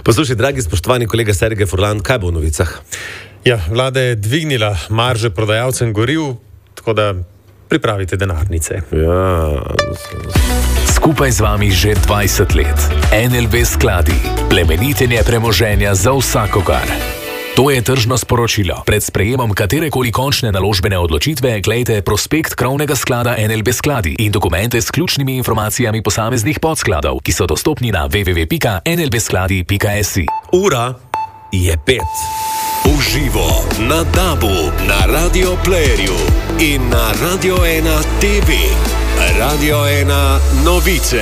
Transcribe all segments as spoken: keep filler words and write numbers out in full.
Poslušaj, dragi spoštovani kolega Sergej Furlan, kaj bo v novicah? Ja, vlada je dvignila marže prodajalcem goriv, tako da pripravite denarnice. Ja. Skupaj z vami že dvajset let. N L B skladi. Plemenitenje premoženja za vsakogar. To je tržno sporočilo. Pred sprejemom katerekoli končne naložbene odločitve glejte prospekt krovnega sklada N L B skladi in dokumente s ključnimi informacijami posameznih podskladov, ki so dostopni na w w w pika n l b skladi pika s i. Ura je pet. Uživo na Dabu, na Radio Playerju in na Radio ena T V. Radio ena novice.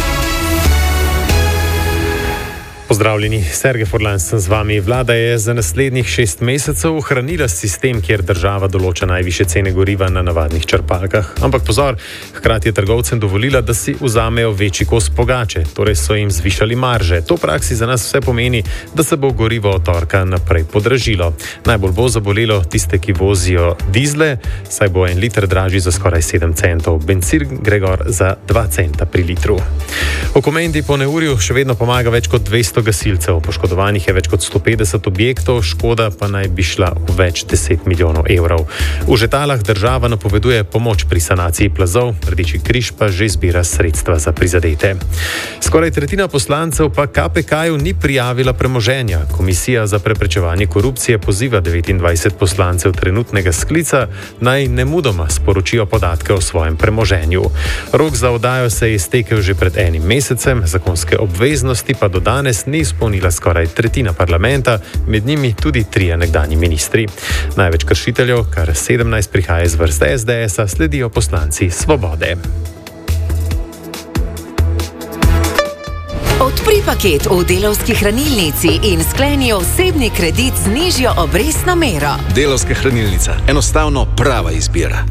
Pozdravljeni, Sergej Furlan sem z vami. Vlada je za naslednjih šest mesecev ohranila sistem, kjer država določa najvišje cene goriva na navadnih črpalkah. Ampak pozor, hkrati je trgovcem dovolila, da si vzamejo večji kos pogače, torej so jim zvišali marže. To v praksi za nas vse pomeni, da se bo gorivo od torka naprej podražilo. Najbolj bo zabolelo tiste, ki vozijo dizle, saj bo en liter dražji za skoraj sedem centov. Bencin gre gor za dva centa pri litru. V Komendi po neurju še vedno pomaga več kot dvesto gasilcev, poškodovanih je več kot sto petdeset objektov, škoda pa naj bi šla v več deset milijonov evrov. V Žetalah država napoveduje pomoč pri sanaciji plazov, Rdeči križ pa že zbira sredstva za prizadete. Skoraj tretjina poslancev pa K P K-ju ni prijavila premoženja. Komisija za preprečevanje korupcije poziva devetindvajset poslancev trenutnega sklica naj nemudoma sporočijo podatke o svojem premoženju. Rok za oddajo se je iztekel že pred enim mesecem, zakonske obveznosti pa do danes ni izpolnila skoraj tretjina parlamenta, med njimi tudi trije nekdanji ministri. Največ kršiteljev, kar sedemnajst, prihaja iz vrst S D S-a, sledijo poslanci Svobode. Odpri paket v Delavski hranilnici in skleni osebni kredit z nižjo obrestno mero. Delavska hranilnica. Enostavno prava izbira.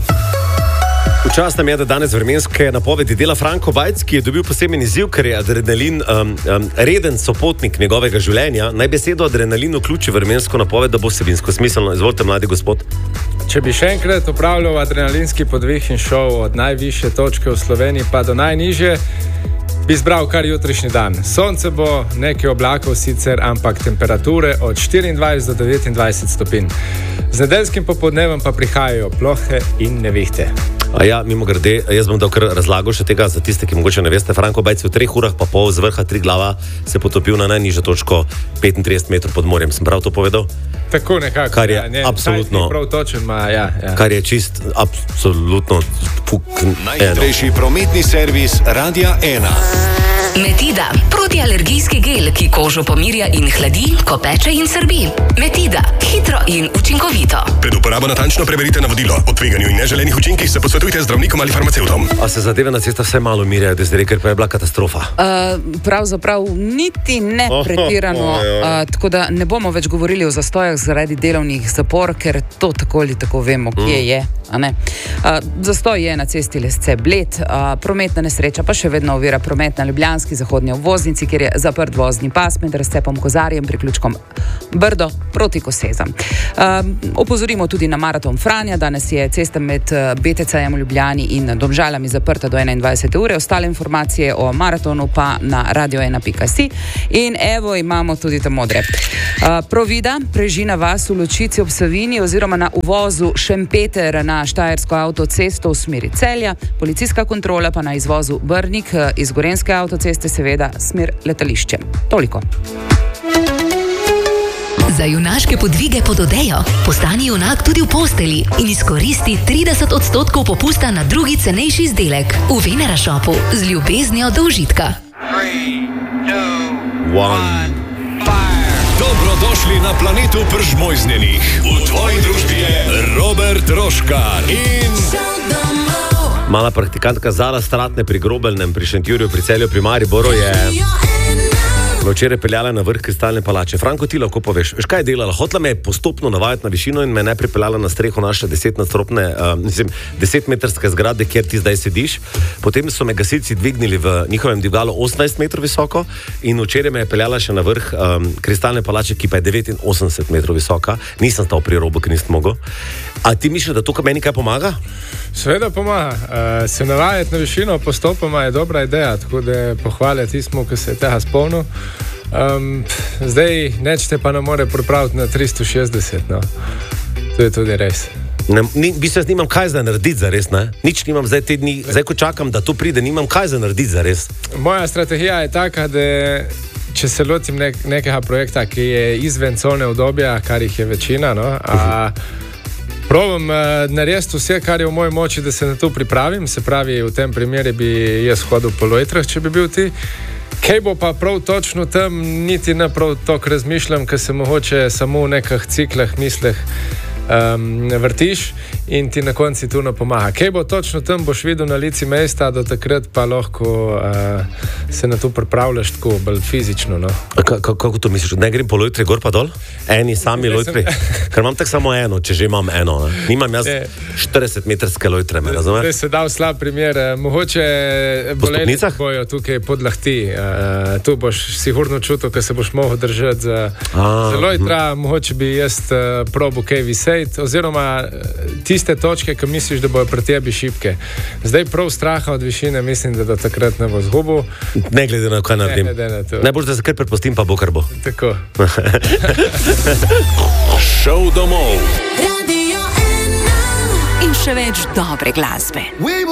V čast nam je, da danes vremenske napovedi dela Franko Vajc, ki je dobil poseben izziv, ker je adrenalin um, um, reden sopotnik njegovega življenja. Naj besedo adrenalin vključi vremensko napoved, da bo vsebinsko smiselno. Izvolite, mladi gospod. Če bi še enkrat upravljal adrenalinski podvih in šel od najvišje točke v Sloveniji pa do najnižje, bi izbral kar jutrišnji dan. Sonce bo, nekaj oblakov sicer, ampak temperature od štiriindvajset do devetindvajset stopinj. Z nedeljskim popoldnevom pa prihajajo plohe in nevihte. A ja, mimo grede, jaz bom dal kar razlago še tega za tiste, ki mogoče ne veste. Franko Bajc v treh urah pa pol z vrha Triglava se potopil na najnižjo točko petintrideset metrov pod morjem. Sem prav to povedal? Tako nekako. Kar je ja, ne, absolutno, prav točen, ma, ja, ja. Kar je čist absolutno fuk. Najhitrejši prometni servis Radia ena. Metida, protialergijski gel, ki kožo pomirja in hladi, ko peče in srbi. Metida, hitro in učinkovito. Pred uporabo natančno preverite navodilo. O tveganju in neželenih učinkih se posvetujte z zdravnikom ali farmacevtom. A se zadeve na cestah vse malo umirjajo, da zdaj, ker pa je bila katastrofa? Uh, pravzaprav niti ne pretirano, oh, oh, oh, uh, tako da ne bomo več govorili o zastojah zaradi delovnih zapor, ker to tako ali tako vemo, kje mm. je. A ne? Uh, zastoj je na cesti Lesce Bled, uh, prometna nesreča pa še vedno ovira promet na Ljubljanski zahodnji obvoznici, kjer je zaprt vozni pas med razcepom Kozarjem, priključkom Brdo proti Kosezam. Uh, opozorimo tudi na maraton Franja. Danes je cesta med B T C-jem v Ljubljani in Domžalami zaprta do enaindvajsete ure. Ostale informacije o maratonu pa na radio ena pika si. In evo imamo tudi te modre. Uh, Provida, Prežina vas v Ločici ob Savinji oziroma na uvozu Šempeter na Štajersko avtocesto v smeri Celja, policijska kontrola pa na izvozu Brnik iz Gorenjske avtoceste, seveda smer letališče. Toliko. Za junaške podvige pod odejo postani junak tudi v posteli in izkoristi trideset odstotkov popusta na drugi cenejši izdelek v Venera Shopu z ljubeznijo do užitka. Dobrodošli na planetu Pržmojznenih. V tvoji družbi je Robert Roškar in... Mala praktikantka Zala Stratne pri Grobelnem, pri Šentjurju, pri Celju, pri Mariboru je včeraj peljala na vrh Kristalne palače. Franko, ti lahko poveš, veš kaj je delala? Hotla me je postopno navajati na višino in me ne pripeljala na streho naše desetnadstropne, uh, mislim, desetmetrske zgrade, kjer ti zdaj sediš. Potem so me gasilci dvignili v njihovem dvigalu osemnajst metrov visoko in včeraj me je peljala še na vrh um, Kristalne palače, ki pa je devetinosemdeset metrov visoka. Nisem stal pri robu, ker nisem mogel. A ti misliš, da to meni kaj pomaga? Seveda pomaga. Uh, se navajati na višino postopoma je dobra ideja, tako da pohvalja tismu, ki se je tega spomnil. Um, zdaj nečete pa nam more pripraviti na tristo šestdeset. No. To je tudi res. Ne, ni, v bistvu jaz nimam kaj za narediti za res, ne? Nič nimam zdaj te dni, zdaj ko čakam, da to pride, nimam kaj za narediti za res. Moja strategija je taka, da če se lotim nek, nekega projekta, ki je izven colne obdobja, kar jih je večina, no, a probam uh, narediti vse, kar je v moji moči, da se na to pripravim, se pravi, v tem primeru bi jaz hodil po lojtrah, če bi bil ti. Kaj bo pa prav točno tam, niti ne prav toliko razmišljam, ker se mogoče samo v nekih ciklah, misleh Um, vrtiš in ti na konci tu ne pomaga. Kaj bo točno tam, boš videl na lici mesta, do takrat pa lahko uh, se na to pripravljaš tako bolj fizično. No? Kako to misliš? Ne grem po lojtri gor pa dol? Eni sami lojtri? Ker imam tako samo eno, če že imam eno. Ne? Nimam jaz štirideset metrske lojtre, me razumeš? Zdaj se dal slab primer. Mogoče boleli bojo tukaj podlahti. Uh, tu boš sigurno čutil, ker se boš mogel držati za, za lojtra. Hm. Mogoče bi jaz uh, probo kaj viseti, oziroma tiste točke, ki misliš, da bojo pri tebi šibke. Zdaj prav straha od višine, mislim, da do takrat ne bo zgubil. Ne glede na kaj naredim. Najbolj, da se kar prepustim, pa bo kar bo. Tako. Šov domov. In še več dobre glasbe.